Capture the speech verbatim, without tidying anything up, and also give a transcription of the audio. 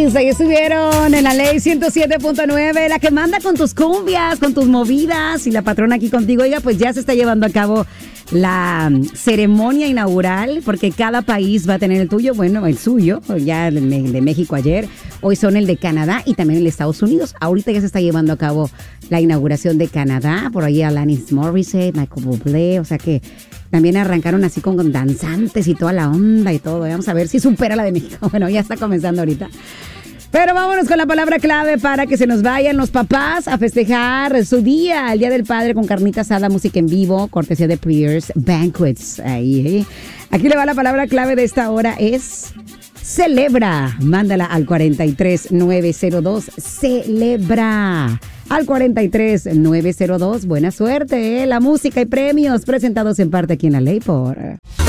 Friends, ahí estuvieron en la ley ciento siete punto nueve, la que manda con tus cumbias, con tus movidas, y la patrona aquí contigo. Oiga, pues ya se está llevando a cabo la ceremonia inaugural, porque cada país va a tener el tuyo, bueno, el suyo, ya el de México ayer, hoy son el de Canadá y también el de Estados Unidos. Ahorita ya se está llevando a cabo la inauguración de Canadá, por ahí Alanis Morissette, Michael Bublé, o sea que también arrancaron así con danzantes y toda la onda y todo. Vamos a ver si supera la de México. Bueno, ya está comenzando ahorita. Pero vámonos con la palabra clave para que se nos vayan los papás a festejar su día, el Día del Padre, con carnita asada, música en vivo, cortesía de Prayers Banquets. Ahí, ¿eh? Aquí le va la palabra clave de esta hora, es celebra. Mándala al cuarenta y tres nueve cero dos. Celebra. Al cuarenta y tres nueve cero dos. Buena suerte, ¿eh? La música y premios presentados en parte aquí en La Ley por...